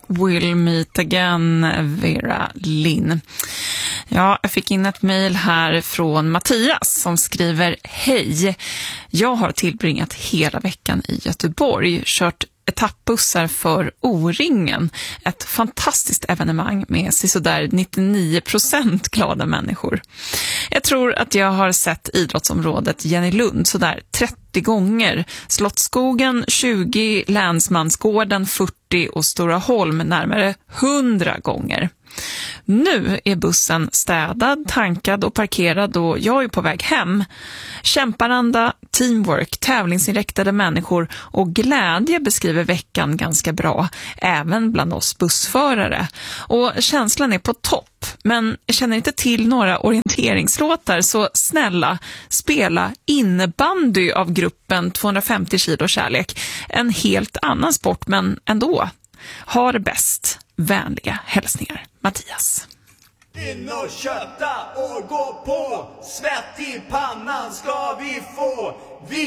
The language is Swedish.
Will meet again, Vera Lynn. Ja, jag fick in ett mejl här från Mattias som skriver: Hej, jag har tillbringat hela veckan i Göteborg, kört etappbussar för O-ringen. Ett fantastiskt evenemang med sådär 99% glada människor. Jag tror att jag har sett idrottsområdet Jenny Lund sådär 30 gånger, Slottsskogen 20, Länsmansgården 40 och Stora Holm närmare 100 gånger. Nu är bussen städad, tankad och parkerad och jag är på väg hem. Kämparanda, teamwork, tävlingsinriktade människor och glädje beskriver veckan ganska bra, även bland oss bussförare. Och känslan är på topp, men jag känner inte till några orienteringslåtar, så snälla, spela innebandy av gruppen 250 kilo kärlek. En helt annan sport, men ändå. Ha det bäst. Vänliga hälsningar, Mattias. In och köta och gå på, svett i pannan ska vi få.